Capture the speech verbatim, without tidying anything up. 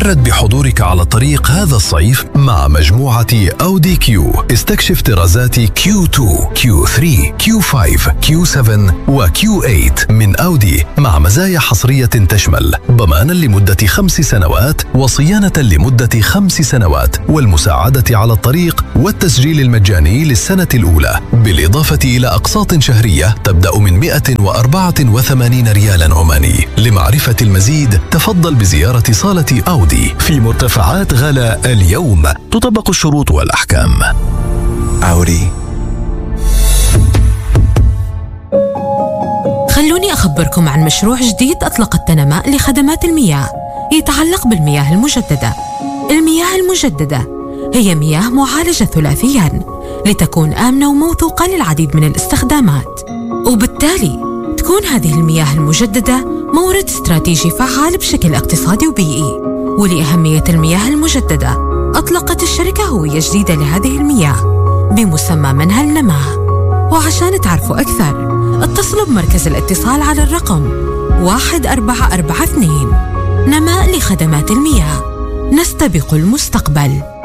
تفرد بحضورك على الطريق هذا الصيف مع مجموعة أودي كيو. استكشف طرازات كيو اثنين، كيو ثلاثة، كيو خمسة، كيو سبعة وكيو ثمانية من أودي مع مزايا حصرية تشمل ضمانا لمدة خمس سنوات وصيانة لمدة خمس سنوات والمساعدة على الطريق والتسجيل المجاني للسنة الأولى، بالإضافة إلى أقساط شهرية تبدأ من مئة وأربعة وثمانين ريالا عماني. لمعرفة المزيد تفضل بزيارة صالة أودي في مرتفعات غلا اليوم. تطبق الشروط والأحكام. أودي. خلوني أخبركم عن مشروع جديد أطلقت تنماء لخدمات المياه يتعلق بالمياه المجددة. المياه المجددة هي مياه معالجة ثلاثياً لتكون آمنة وموثوقة للعديد من الاستخدامات، وبالتالي تكون هذه المياه المجددة مورد استراتيجي فعال بشكل اقتصادي وبيئي. ولأهمية المياه المجددة أطلقت الشركة هوية جديدة لهذه المياه بمسمى منهى النماء. وعشان تعرفوا أكثر اتصلوا بمركز الاتصال على الرقم واحد أربعة أربعة اثنين. نماء لخدمات المياه، نستبق المستقبل.